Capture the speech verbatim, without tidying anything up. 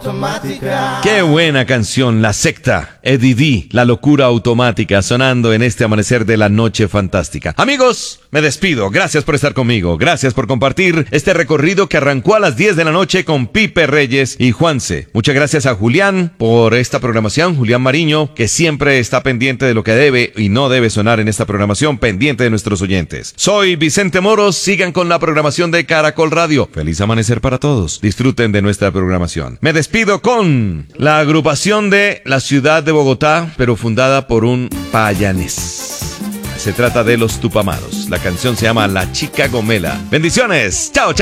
Automática. Qué buena canción, La Secta, Eddie D, La Locura Automática, sonando en este amanecer de la noche fantástica. Amigos, me despido. Gracias por estar conmigo. Gracias por compartir este recorrido que arrancó a las diez de la noche con Pipe Reyes y Juanse. Muchas gracias a Julián por esta programación, Julián Mariño, que siempre está pendiente de lo que debe y no debe sonar en esta programación, pendiente de nuestros oyentes. Soy Vicente Moros, sigan con la programación de Caracol Radio. Feliz amanecer para todos. Disfruten de nuestra programación. Me despido con la agrupación de la ciudad de Bogotá, pero fundada por un payanés. Se trata de Los Tupamaros. La canción se llama La Chica Gomela. Bendiciones. Chao, chao.